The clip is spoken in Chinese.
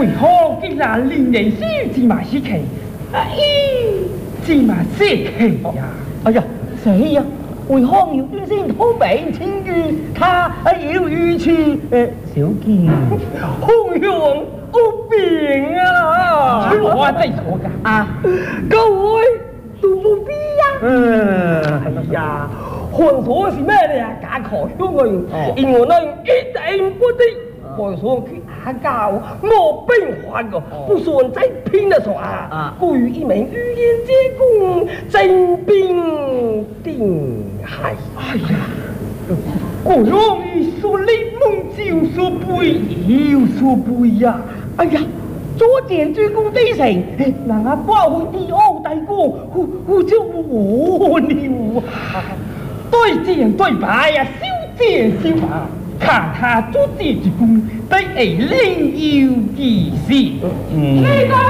为何竟然令人小芝麻是气？芝麻是气呀！ 哎呀，谁呀？为何要一身土病清淤？他要如此小见。 红娘有病啊！我真错噶啊！各位都不必呀！哎呀，换错是咩咧？假靠香港人，因为那一定不得。我说去阿教没病患个，不算再拼得上啊！故于一名语言之功，真病定害。哎呀，我容易说你梦就说背，又说背呀！哎呀，左见主公得成，人家包回第二大哥，我就我了啊！对见对白呀，小见小白。看他做这之功，得另有其事。 这个